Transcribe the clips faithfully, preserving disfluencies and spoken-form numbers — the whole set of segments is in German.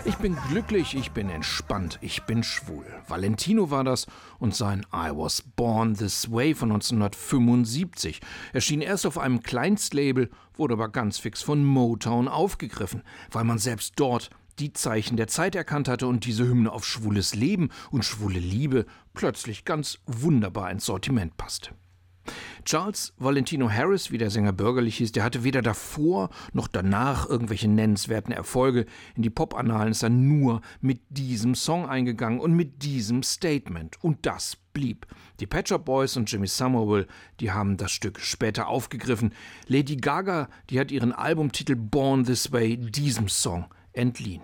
Ich bin glücklich, ich bin entspannt, ich bin schwul. Valentino war das und sein I Was Born This Way von neunzehnhundertfünfundsiebzig erschien erst auf einem Kleinstlabel, wurde aber ganz fix von Motown aufgegriffen, weil man selbst dort die Zeichen der Zeit erkannt hatte und diese Hymne auf schwules Leben und schwule Liebe plötzlich ganz wunderbar ins Sortiment passte. Charles Valentino Harris, wie der Sänger bürgerlich hieß, der hatte weder davor noch danach irgendwelche nennenswerten Erfolge. In die Pop-Annalen ist er nur mit diesem Song eingegangen und mit diesem Statement. Und das blieb. Die Pet Shop Boys und Jimmy Somerville, die haben das Stück später aufgegriffen. Lady Gaga, die hat ihren Albumtitel Born This Way diesem Song entliehen.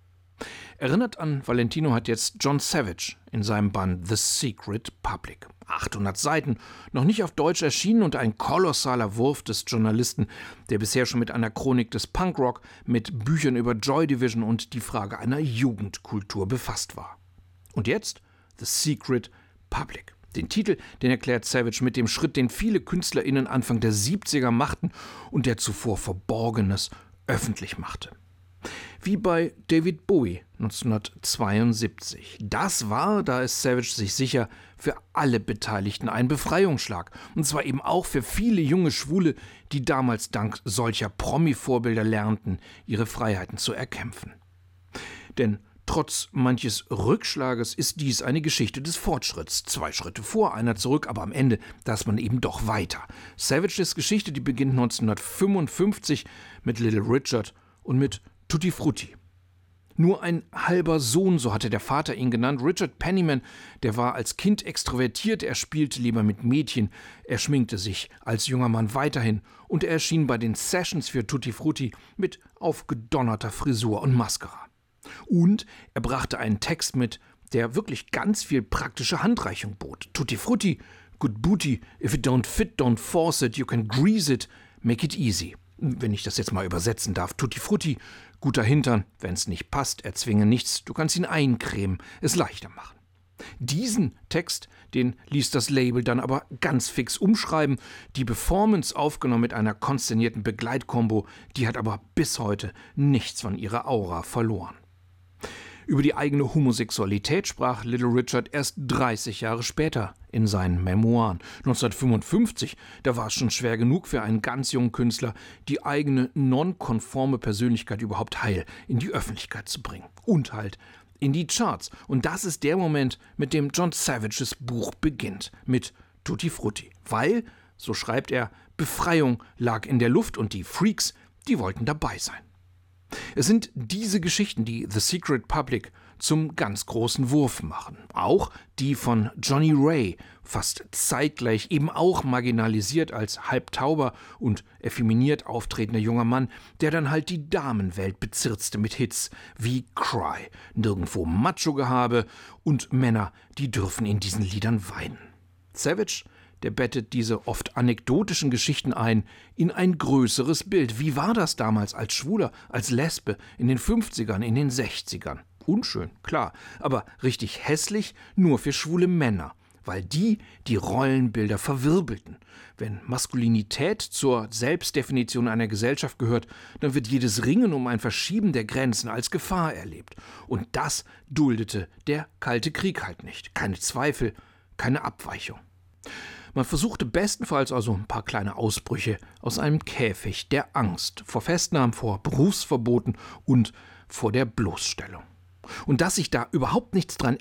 Erinnert an Valentino hat jetzt John Savage in seinem Band The Secret Public. achthundert Seiten, noch nicht auf Deutsch erschienen und ein kolossaler Wurf des Journalisten, der bisher schon mit einer Chronik des Punkrock, mit Büchern über Joy Division und die Frage einer Jugendkultur befasst war. Und jetzt The Secret Public. Den Titel, den erklärt Savage mit dem Schritt, den viele KünstlerInnen Anfang der siebziger machten und der zuvor Verborgenes öffentlich machte. Wie bei David Bowie neunzehnhundertzweiundsiebzig. Das war, da ist Savage sich sicher, für alle Beteiligten ein Befreiungsschlag. Und zwar eben auch für viele junge Schwule, die damals dank solcher Promi-Vorbilder lernten, ihre Freiheiten zu erkämpfen. Denn trotz manches Rückschlages ist dies eine Geschichte des Fortschritts. Zwei Schritte vor, einer zurück, aber am Ende, da ist man eben doch weiter. Savages Geschichte, die beginnt neunzehnhundertfünfundfünfzig mit Little Richard und mit Tutti Frutti. Nur ein halber Sohn, so hatte der Vater ihn genannt. Richard Penniman, der war als Kind extrovertiert, er spielte lieber mit Mädchen, er schminkte sich als junger Mann weiterhin und er erschien bei den Sessions für Tutti Frutti mit aufgedonnerter Frisur und Mascara. Und er brachte einen Text mit, der wirklich ganz viel praktische Handreichung bot. Tutti Frutti, good booty, if it don't fit, don't force it, you can grease it, make it easy. Wenn ich das jetzt mal übersetzen darf, Tutti Frutti, guter Hintern, wenn es nicht passt, erzwinge nichts, du kannst ihn eincremen, es leichter machen. Diesen Text, den ließ das Label dann aber ganz fix umschreiben, die Performance aufgenommen mit einer konszenierten Begleitkombo, die hat aber bis heute nichts von ihrer Aura verloren. Über die eigene Homosexualität sprach Little Richard erst dreißig Jahre später in seinen Memoiren. neunzehnhundertfünfundfünfzig, da war es schon schwer genug für einen ganz jungen Künstler, die eigene nonkonforme Persönlichkeit überhaupt heil in die Öffentlichkeit zu bringen. Und halt in die Charts. Und das ist der Moment, mit dem John Savages Buch beginnt, mit Tutti Frutti. Weil, so schreibt er, Befreiung lag in der Luft und die Freaks, die wollten dabei sein. Es sind diese Geschichten, die The Secret Public zum ganz großen Wurf machen. Auch die von Johnny Ray, fast zeitgleich eben auch marginalisiert als halbtauber und effeminiert auftretender junger Mann, der dann halt die Damenwelt bezirzte mit Hits wie Cry, nirgendwo Macho-Gehabe und Männer, die dürfen in diesen Liedern weinen. Savage, der bettet diese oft anekdotischen Geschichten ein in ein größeres Bild. Wie war das damals als Schwuler, als Lesbe, in den fünfzigern, in den sechzigern? Unschön, klar, aber richtig hässlich nur für schwule Männer, weil die die Rollenbilder verwirbelten. Wenn Maskulinität zur Selbstdefinition einer Gesellschaft gehört, dann wird jedes Ringen um ein Verschieben der Grenzen als Gefahr erlebt. Und das duldete der Kalte Krieg halt nicht. Keine Zweifel, keine Abweichung. Man versuchte bestenfalls also ein paar kleine Ausbrüche aus einem Käfig der Angst vor Festnahmen, vor Berufsverboten und vor der Bloßstellung. Und dass sich da überhaupt nichts dran